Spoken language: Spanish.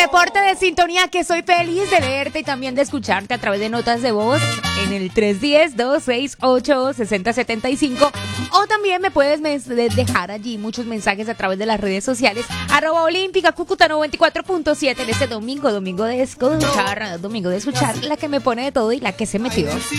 reporte de sintonía que soy feliz de leerte y también de escucharte a través de notas de voz en el 310-268-6075 o también me puedes dejar allí muchos mensajes a través de las redes sociales @olímpica Cúcuta 94.7 en este domingo de escuchar, la que me pone de todo y la que se metió.